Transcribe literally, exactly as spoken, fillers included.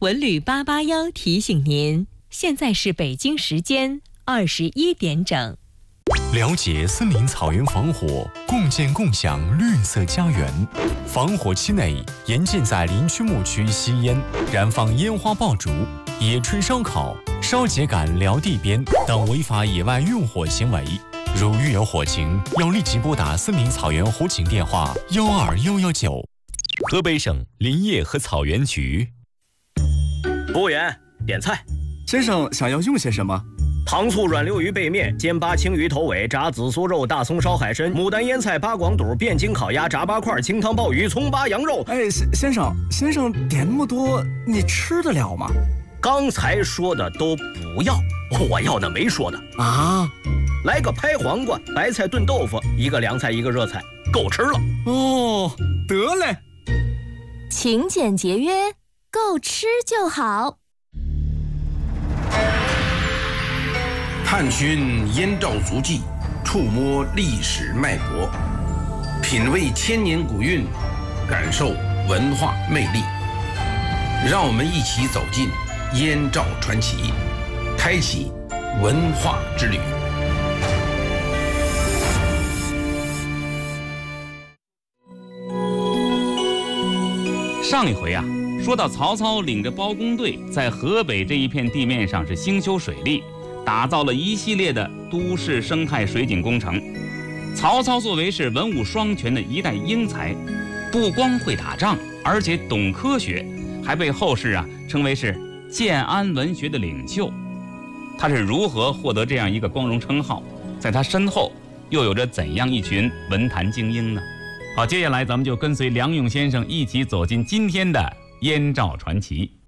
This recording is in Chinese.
文旅八八幺提醒您，现在是北京时间二十一点整。 了解森林草原防火，共建共享绿色家园。防火期内，严禁在林区牧区吸烟、燃放烟花爆竹、野炊烧烤、烧秸秆撩地边等违法野外用火行为。如遇有火情，要立即拨打森林草原火警电话幺二幺幺九。河北省林业和草原局。 服务员，点菜。 先生想要用些什么？ 糖醋软溜鱼背面、煎八青鱼头尾、炸紫苏肉、大葱烧海参、牡丹腌菜、八广肚、汴京烤鸭、炸八块、清汤鲍鱼、葱八羊肉。 哎，先生，先生点那么多，你吃得了吗？ 刚才说的都不要，我要的没说的啊。 来个拍黄瓜、白菜炖豆腐，一个凉菜，一个热菜，够吃了。 哦，得嘞。 勤俭节约，够吃就好。 探寻燕赵足迹，触摸历史脉搏，品味千年古韵，感受文化魅力。让我们一起走进燕赵传奇，开启文化之旅。 上一回啊，说到曹操领着包工队在河北这一片地面上是兴修水利，打造了一系列的都市生态水井工程。曹操作为是文武双全的一代英才，不光会打仗，而且懂科学，还被后世啊称为是建安文学的领袖。他是如何获得这样一个光荣称号？在他身后又有着怎样一群文坛精英呢？好，接下来咱们就跟随梁勇先生一起走进今天的燕赵传奇。